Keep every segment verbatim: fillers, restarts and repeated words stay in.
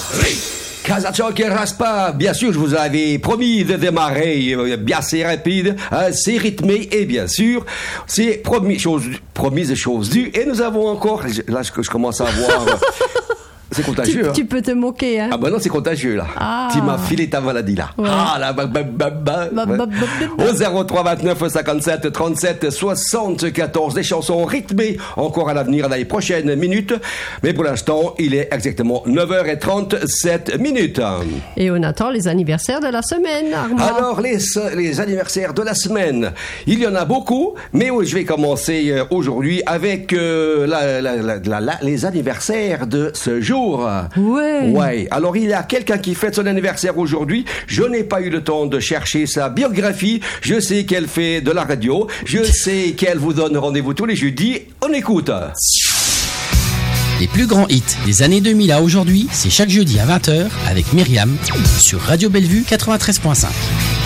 Kazachok et Raspa, bien sûr, je vous avais promis de démarrer euh, bien assez rapide, assez rythmé, et bien sûr, c'est promis, chose, promise et chose due. Et nous avons encore, là, je, je commence à voir... C'est contagieux. Tu, hein. tu peux te moquer, hein. Ah bah non, c'est contagieux là. Ah. Tu m'as filé ta maladie là. Ouais. Ah là, bah, bah, bah, bah, Bah, bah, bah, bah. Au zéro trois vingt-neuf cinquante-sept trente-sept soixante-quatorze, des chansons rythmées encore à l'avenir dans les prochaines minutes. Mais pour l'instant, il est exactement neuf heures trente-sept minutes. Et on attend les anniversaires de la semaine, Armand. Alors, les, les anniversaires de la semaine, il y en a beaucoup, mais je vais commencer aujourd'hui avec euh, la, la, la, la, la, les anniversaires de ce jour. Ouais. Ouais. Alors, il y a quelqu'un qui fête son anniversaire aujourd'hui. Je n'ai pas eu le temps de chercher sa biographie. Je sais qu'elle fait de la radio. Je sais qu'elle vous donne rendez-vous tous les jeudis. On écoute. Les plus grands hits des années deux mille à aujourd'hui, c'est chaque jeudi à vingt heures avec Myriam sur Radio Bellevue quatre-vingt-treize point cinq.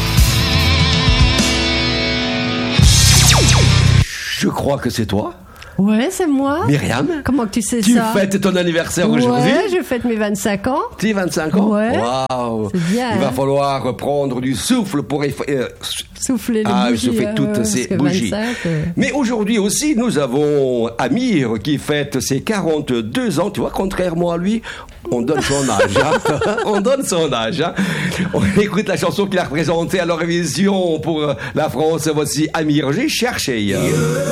Je crois que c'est toi. Ouais, c'est moi. Myriam. Comment que tu sais Tu ça? fêtes ton anniversaire aujourd'hui? Ouais, je fête mes vingt-cinq ans. Tu as vingt-cinq ans? Ouais. Waouh. C'est bien, Il va hein. falloir prendre du souffle pour... eff- euh, Souffler les Ah, bougies. souffler hein, toutes ouais, ces parce que bougies. vingt-cinq, euh, Mais aujourd'hui aussi, nous avons Amir qui fête ses quarante-deux ans. Tu vois, contrairement à lui, on donne son âge. Hein. On donne son âge. Hein. On écoute la chanson qu'il a représentée à l'Eurovision pour la France. Voici Amir. J'ai cherché.